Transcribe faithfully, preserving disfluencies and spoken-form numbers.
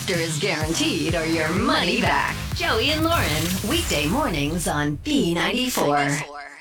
laughter is guaranteed or your money back. Joey and Lauren, weekday mornings on B ninety-four.